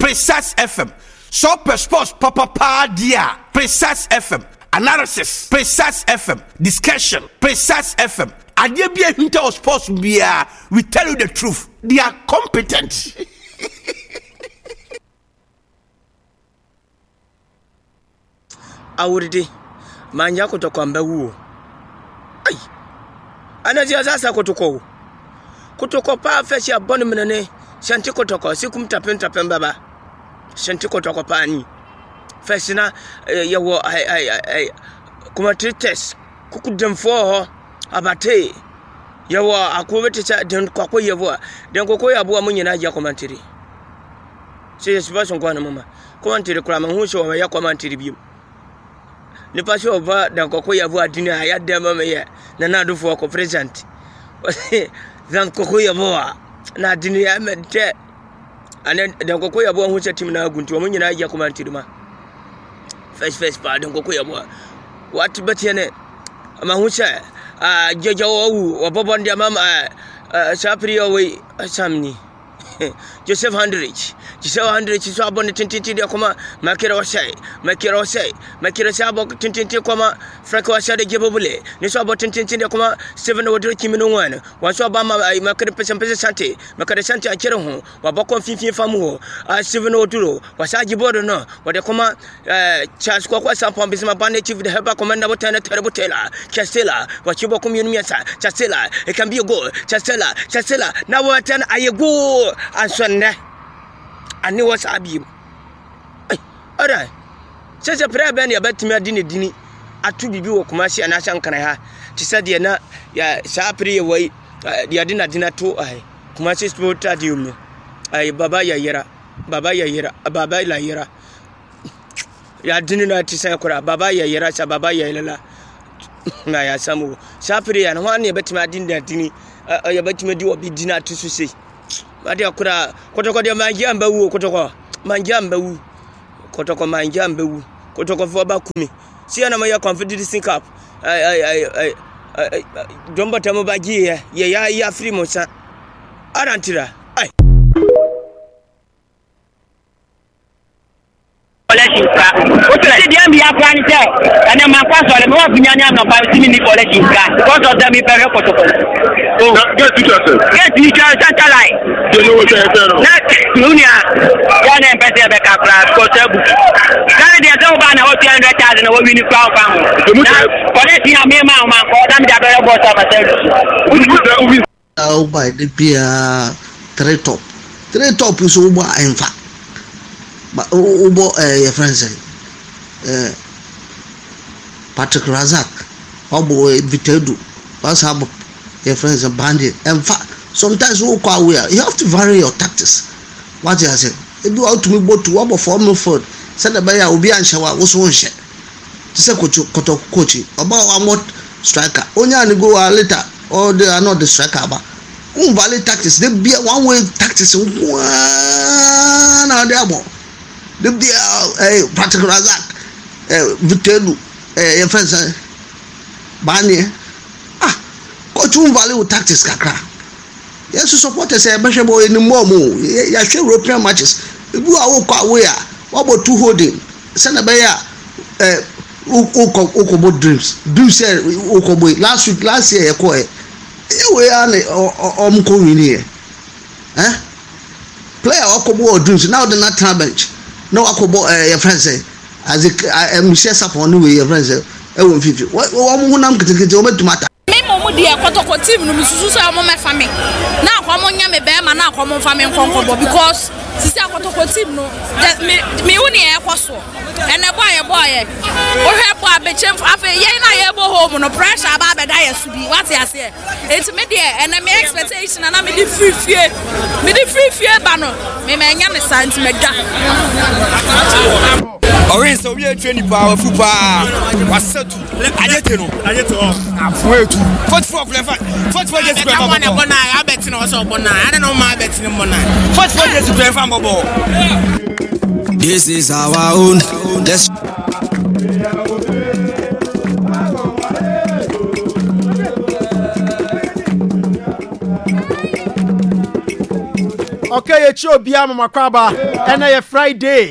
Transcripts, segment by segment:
Precise FM. Super Sports Papa Dia. Precise FM. Analysis. Precise FM. Discussion. Precise FM. Adia bia hinta of sports bia. We tell you the truth. They are competent. Awuridi manja kutoko mbewu ai anaji sasa kutoko pa feshi aboni menene shanti kutoko sikum tapen baba shanti kutoko pani feshi na yawo ai kuma test kukudem fo abate yawo akobete cha den kwako yawo den koko yabo munyina ja komantiri se situation kwa na mama komantiri kula manhusho wa ya komantiri biyo ne pasho over dan koko yavu adini aya dem me na do for ko present dan koko yavu na adini ya me de ane dan koko yavu hu team na agunti o munyina ya komantiri ma face pa dan koko yavu what beti ne ma hu che jejawo obobo ndi mama sapri owe asamni Joseph Handrich so abon tintinti de koma makira sai abo tintinti koma Franco Asade gebobule ni so abon tintinti de koma Steven Wodro kimino wan wa so ba makira pese sante makira sante akire ho wa bokon finfin famu ho Steven Wodro wa sa gibodo no wa de koma Charles Kwakwa Sampon bisma bande chief de heba commander botana terrible tailor Chastela wa chibo community Chastela it can be a goal Chastela now what an I go answer ani was abim alright says a prayer ben ya betimi adini atu bibi wo kumasi anasha nkana ha ti sade na ya sapri wei ya dina to ai kumasi sport stadium no ai baba la yera ya dini na ti sai kura baba ya yera sa baba ya lala na ya samu sapri ya no ne betimi adini ya betimi di obi dina to so sei Badi akura kotoko de manja mbawu kotoko fo ba kumi si ana maya Confederation Cup domba tamo baji ya free mosa arantira ai Otu di ambi ya kwani te ane makwaso le mo binyanya no ba timi ni college nka because of them pere kotoko get teacher satellite you know what I said na dunia ya na pese be ka pra ko tebu kana dia so ba na 200,000 na wo wini kwa kwa mo college ya me ma ko dam dia be bo sa ma se by the pia three top is over enfa but obo your friends Patrick Razak obo Vitedu was have your friends a bandit and sometimes you have to vary your tactics what you say if you out to me both to one form food said the buyer will be and shower was one shit to say coach about one more striker only and go later or they are not the striker but valid tactics they be one way tactics one more the Patrick Razak Vitedu your friends Bani coach value tactics kakra yes supporters say be shebo any more ya share European matches if you are walk away what about two holding send a bear Okobo dreams say Okobo last year we are win here player Okobo dreams now the national bench no Okobo your friends say as I share support no way your friends say what am to matter dia kotoko team no misusu so mo mefa me na akwa nya me be ma na akwa mo fa me nkonkobo because sisi akotoko team no me woni e kwaso ene boy o hwe boy be chem afa ye na ye bo home no pressure aba be da yesu bi what you say it me there ene me expectation na me di free fie ba no me nya me santi me da Orange so we are training powerful pa wasatu ajeto afuetu 44 days to I bet no so bona I don't know my bet no bona 44 days to bobo. This is our own Okay, ye cho bia mama kwaba. Ena ye Friday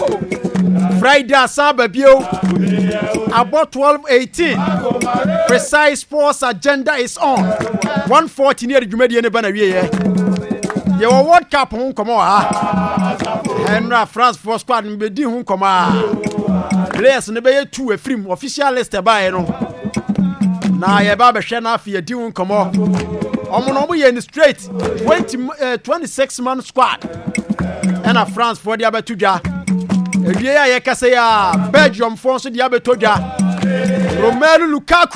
asaba bio. About 12:18. Precise sports agenda is on. 140 near the Jumedi and Banawye. Your World Cup home come on. Henry France for squad and be home come on. Players in the bay 2 a film official list by no. Now ye baba shana fi di home come on. Omo in the straight 26 man squad. And a France for the Abatuja. Edia ye kase ya Belgium fonso di abetoja. Romelu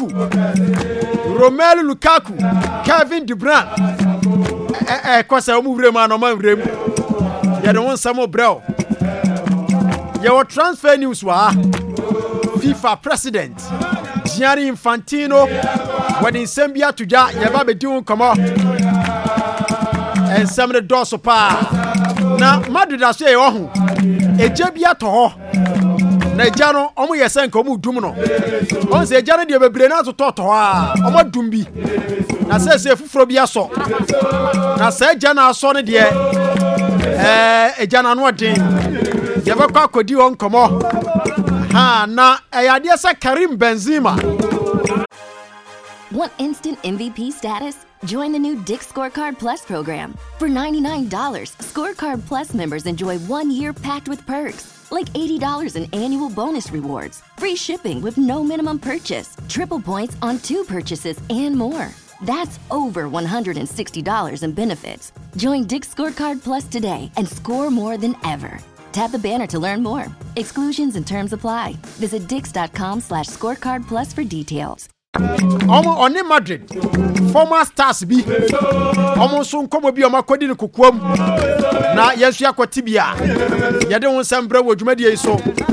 Lukaku, Kevin De Bruyne. Kwasa omu vrema no man vrem. Ya de won samo brel. Your transfer news wa FIFA president Gianni Infantino when in Zambia tuja ya ba be di won komo. En samre doso pa. Na Madrid aso ye wo ho. Eje bia to ho. Na eja no omo yesen ko mu dum no. On se eja no de bebre na to ho a omo dum bi. Na se fufuro bia so. Na se eja na aso ne de eja na no odin. Ye be kwa kodi won komo. Ha na eyade se Karim Benzema. Want instant MVP status? Join the new Dick's Scorecard Plus program. For $99, Scorecard Plus members enjoy 1 year packed with perks, like $80 in annual bonus rewards, free shipping with no minimum purchase, triple points on 2 purchases, and more. That's over $160 in benefits. Join Dick's Scorecard Plus today and score more than ever. Tap the banner to learn more. Exclusions and terms apply. Visit dix.com/scorecard plus for details. Omo oni Madrid former stars bi omo so nkomo bi omo akodi ne kokoam na yesu akwati bia ye de won sembra wo dwumadie so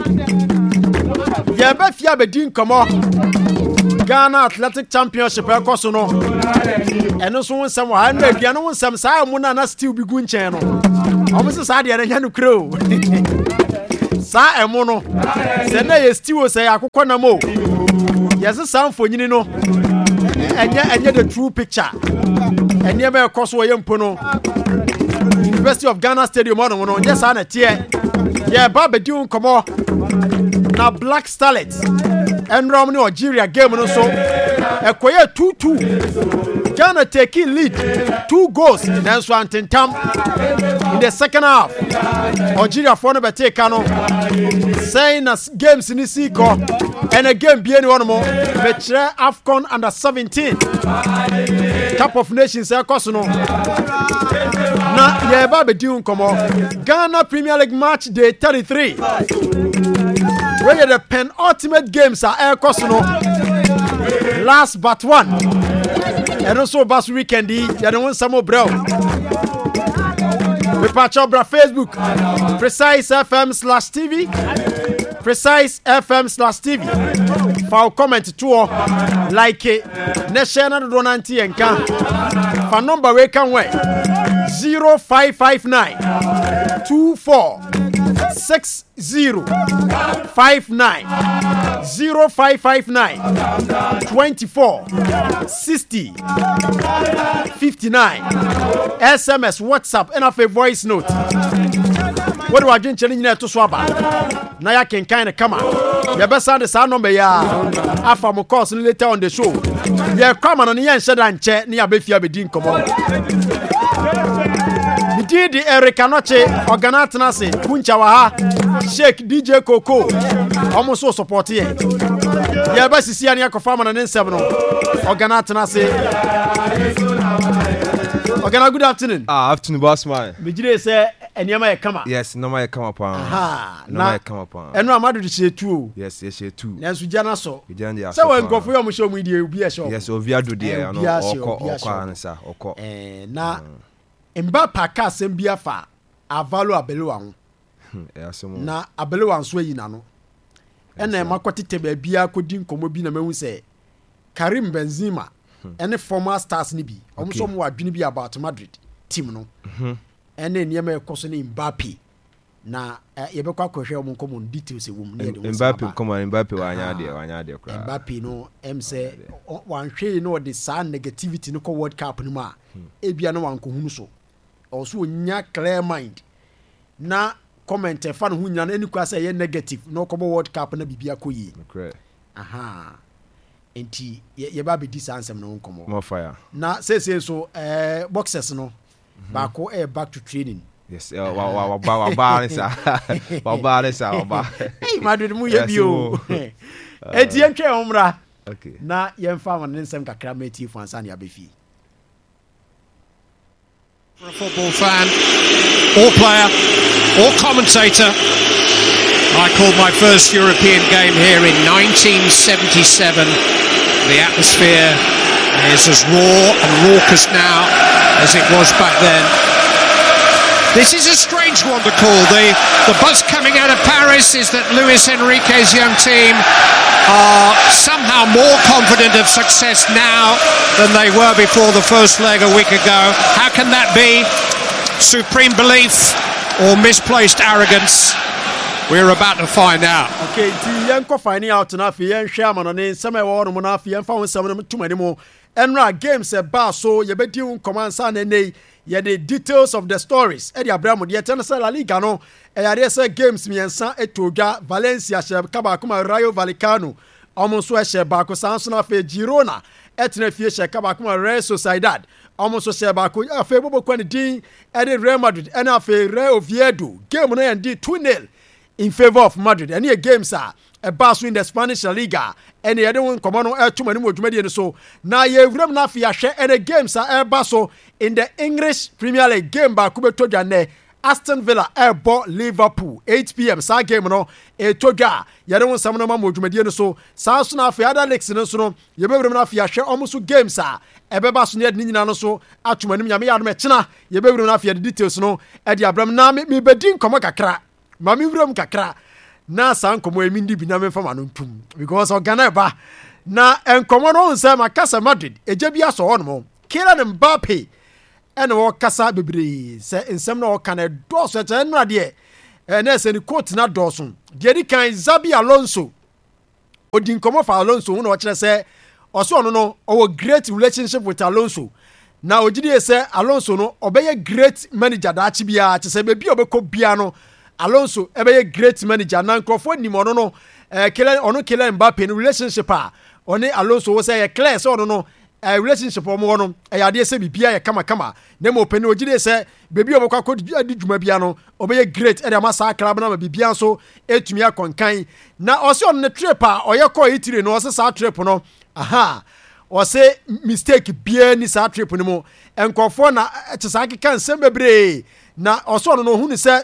ye ba fia be din komo Ghana Athletic Championship ekoso no eno so won sem wa na aduane won sem saa mu na still bi gu nchen no omo se saa de nya no kro saa emo no se na ye still se akokọ na mo yes sam fonyini no enye the true picture enye be koso ye mpo no University of Ghana Stadium no yes na tie ye ba be di unkomo na Black Starlets enrom ni Algeria game no so ekoye 2-2 Ghana taking lead 2 goals then so antentam in the second half Algeria for no be take no saying as games ni siko and a game bien one more betre AFCON under 17 Cup of Nations ekoso no na ye ba be di unkomo Ghana Premier League match day 33 where the penultimate games are ekoso no last but one and also last weekend you don't want some more bro we patch up our Facebook Precise FM/TV Precise FM/TV for comment to like it national donanti and can for number we can wait 0559 24 6059 0559 24 60 59 SMS WhatsApp and a voice note. What do I drink challenge to swap? Now I can kind of come out. You best the sound number ya after my course later on the show. Yeah, come on the answer and check near Befia Bedin come on. Didi Erika Noche Organatana se Kuncha Waha Sheikh DJ Coco almost so support here. Yeah, best see any farmer and then 7 Organatana se Organa, good afternoon. Afternoon, boss man. Bijire say Enyama come up. Yes, no my come upon. Aha, no my come upon. And no matter to too. Yes, yes, too. Nansu jana so. Ijanja. So when go for your show media will be a show. Yes, ovia do there no okwa oko. Na Mbappe ka sembia fa avalo abeluwa ho. Na abeluwa nso yi na no. Ena makwatete ba bia kodi nkomo bi na mahu se Karim Benzema ene former stars ni bi. Omo so mo adwene bi about Madrid team no. Ene niam ekoso ni Mbappe. Na yebekwa akohwe omo nkomo details ewum na yede wo. Mbappe wanya de kra. Mbappe no say wanhwe no de sa negativity no ko World Cup no ma. Ebia no wankohunu so. also nya clear mind na comment fa no hunya na eni kwa say negative no kobo World Cup na bibia koyi aha enti ye ba be dis ansem no nkomo more fire na say so boxers no ba ko back to training. Yes, wa hey Madrid mu ye bio enti entwe omra okay na yemfa man nsem kakra meti fu ansa na abefi. For a football fan, or player, or commentator, I called my first European game here in 1977. The atmosphere is as raw and raucous now as it was back then. This is a strange one to call. The buzz coming out of Paris is that Luis Enrique's young team are somehow more confident of success now than they were before the first leg a week ago. How can that be? Supreme belief or misplaced arrogance? We're about to find out. Okay, yanko finding out na fi yan hwe amanone nsem e wo no na fi yan fa won nsem no tumani mo enra games e ba so ye bedi un komansa na nei ye the details of the stories e di abramo de tenesa La Liga no e yare se games miensa etodwa Valencia she kaba kuma Rayo Vallecano omo so she ba ko sanso na fe Girona etena fie she kaba kuma Real Sociedad omo so she ba ko afa bobo kwani din e di Real Madrid e na fe Real Oviedo game no end 2-0 in favor of Madrid. And here games are a bass in the Spanish La Liga. And the other one come on too many more to so now you room na fi share and the games are a basso in the English Premier League game by Kubeto Jane Aston Villa airborne Liverpool 8 p.m. sa game no e toga you don't want some no more to so South na fi other leagues no so no you be room na fi share almost games are ebe basso ne nyina no so atuma nim nyame ya no mechena you be room na fi the details no e di abram na me bedin komo kakra mami wuram kakra na san komo emindi bi na memfa mano ntum because ogana ba na enkomo no nsa makasa Madrid eje bia so hono Kylian Mbappe ene wo kasa bebre se nsem na wo kana doso eche na de na se ni court na doso de di kan Xabi Alonso odin komo fa Alonso no wo kire se oso no owo great relationship with Alonso na ogidi se Alonso no obeye great manager da achi bia che se be bi obekọ bia no Alonso ebe great manager na nkrofo ni mo no Kylian Mbappe no relationship a oni Alonso wo say clear so no relationship o mo no e yade se bibia ye kama na mo pene ogide se bebi obekwa adi dwuma bia no obeye great e de ma sa club na bibia so etumi akonkan na o se on ne trip a oye ko itire no o se sa trip no aha o se mistake bia ni sa trip ni mo enkrofo na te sa kan sembebre na o so no hu ni se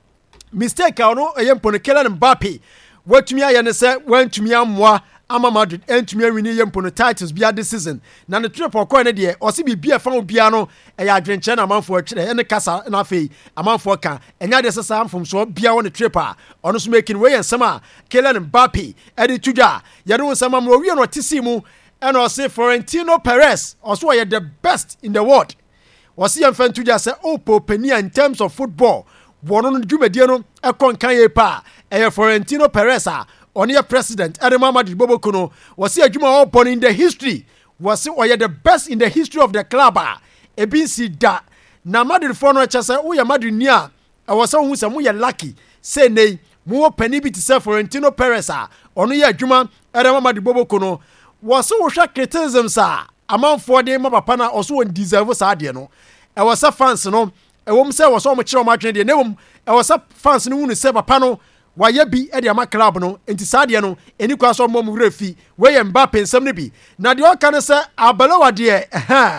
mistake ono yempo Kylian Mbappe watumi aye ne se wantumi amwa ama Madrid entumi awini yempo no titles bia this season na ne trip okọ ne de o se bibia fa obia no e ya adwenche na amanfo akire ene kasa na afei amanfo ka enya de sesa amfom so bia won trip a ono so making way ensem a Kylian Mbappe e de tudwa ye no nsem am owie no tisi mu ene o se Florentino Perez o so ye the best in the world o se yemfa tudwa se opopenia in terms of football wono no dwumadie no ekon kan ye pa Florentino Perez a on your president Real Madrid Bobo Kuno was adwuma upon in the history was the best in the history of the club e bin si da na Madrid for no chese wo ya Madrid ni a was hu se mo ye lucky say nei mo pani bi ti se Florentino Perez a ono ye adwuma Real Madrid Bobo Kuno was wo hwa criticism sa amanfo de ma papa na also won deserve sa de no e was fans no e wom se was o mo kire o ma twene de ne wom e was fans no hu se papa no waye bi e de ama club no enti saade no eni kwa so mom refi we ye Mbappe nsem ne bi na de o kan se abalawa de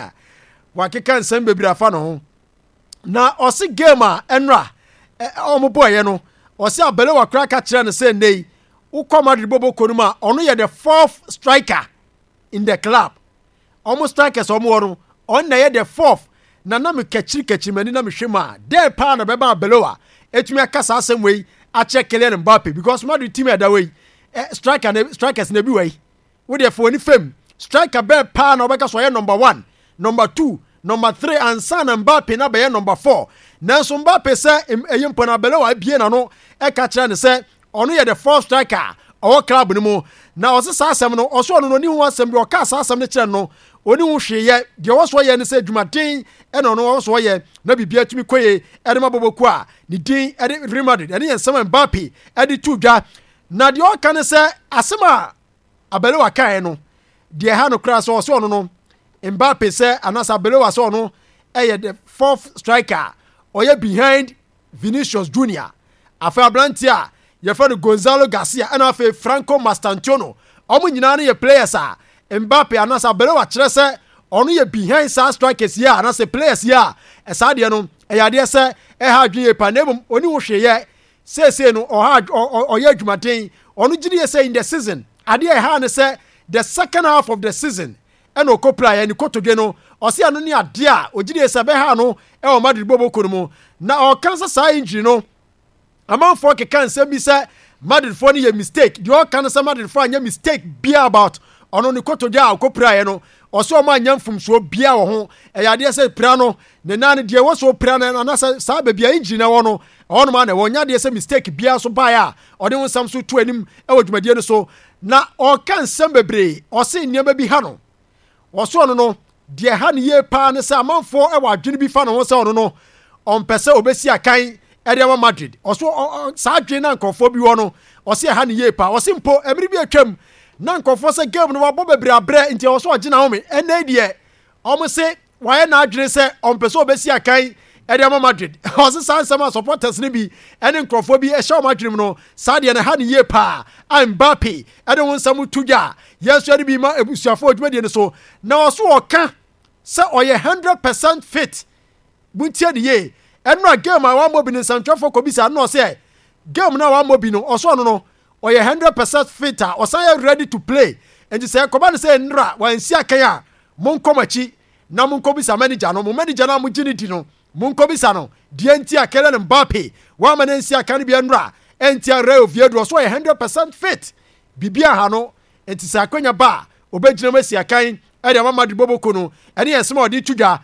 wakeka nsem bebira fa no ho na o se game a enra o mo boye no o se abalawa kra ka kire no se nei ukọ Madrid Bobo Konuma ono ye the fourth striker in the club almost strikers o mo no on na ye the fourth na me kachiri mani na me hwema de pa na beba abalawa etumi akasa asem wei a check Kylian Mbappe because Madrid team that way strikers na bi way we dey for any fame striker be pa na obeka so number 1 number 2 number 3 and San Mbappe na be number 4 nanso Mbappe say eyimpo na bele wa bie na no e ka kire ne say ono ye the fourth striker ɔwɔ club no mu na ɔse saa asɛm no ɔso ɔno no ni ho asɛm bi ɔka saa asɛm no kyerɛ no oni ho hweyɛ deɛ wɔso yɛ ne sɛ dwumaden ɛna ɔno wɔso yɛ na bibia tumi koye ɛde maboboku a ne din ɛde Real Madrid ɛne yɛ nsɛm Mbappe ɛde tu dwa na deɛ ɔka ne sɛ asɛm a Abelewa kae no deɛ ha no kra so ɔso ɔno no Mbappe sɛ anasa Abelewa so ɔno ɛyɛ the fourth striker ɔyɛ behind Vinicius Junior afa abranti a yɛfɛ no Gonzalo Garcia ɛna afa Franco Mastantuono ɔmo nyinaa no yɛ players a Mbappe anasa Abelewa kyerɛ sɛ ɔno yɛ behind saa strikers here anasa players here ɛsaa deɛ no ɛyɛ adeɛ sɛ ɛha adwene yɛ pa na mmom ɔne wo hweyɛ seesei no ɔyɛ adwumaden ɔno gyiri yɛ sɛ in the season adeɛ ɛha ne sɛ the second half of the season ɛna ɔkɔpra yɛ ne kotodwe no ɔse ano ne adeɛ a ɔgyiri yɛ sɛ bɛha no ɛwɔ Madrid bɔbɔkɔ no mu na ɔka sɛ saa injury no amanfoɔ keka nsɛm bi sɛ Madridfoɔ no yɛ mistake deɛ ɔka no sɛ Madridfoɔ anyɛ mistake bia about ɔno ne kotodwe a ɔkɔpra yɛ no ɔsɛ ɔmo anya mfomsoɔ bia wɔ ho ɛyɛ adeɛ sɛ pira no ne nan deɛ wɔ so pira no anasɛ saa baabi a injury na wɔ no ɔno ma na wɔnya deɛ sɛ mistake bia so baeɛ a ɔde ho nsɛm so to anim ɛwɔ dwumadie no so na ɔka nsɛm bebree ɔse nneɛma bi ha no ɔso ɔno no deɛ ha ne yie paa ne sɛ amanfoɔ ɛwɔ adwene bi fa no ho sɛ ɔno no ɔmpɛ sɛ obɛsi akan ɛde ama Madrid ɔso saa adwene na nkɔfoɔ bi wɔ no ɔse ha ne yie paa ɔse mpo ɛmiri bi atwam na nkɔfoɔ sɛ game no wabɔ bebree abrɛ nti ɔso ɔgyina home ɛnɛ deɛ ɔmo se wayɛ n'adwene sɛ ɔmpɛ sɛ obɛsi akan ɛde ama Madrid ɔse saa nsɛm a supporters no bi ɛne nkɔfoɔ bi ɛhyɛ ɔmo adwene mu no saa deɛ no ha ne yie paa a Mbappe ɛde ho nsɛm to dwa yɛnso ɛde bi ma abusuafoɔ adwumadie no so na ɔso ɔka sɛ ɔyɛ 100% fit buntie ne yie ɛno a game a wammɔ bi ne nsɛntwerɛfoɔ kɔbisa no ɔsɛ game no a wammɔ bi no ɔso ɔno no ɔyɛ 100% fit a ɔsan yɛ ready to play nti sɛ kɔba no sɛ nnra wansi akan a monkɔ makyi na monkɔbisa manager no mo manager no a mogye ne di no monkɔbisa no deɛ nti a Kylian Mbappe wama no nsi akan no bi nnra ɛnti a Real Oviedo ɔso ɔyɛ 100% fit bibia ha no nti sɛ akonya ba a obɛgyina mu asi akan ɛde ama Madrid bɔbɔkɔ no ɛne yɛ nsɛm a ɔde to dwa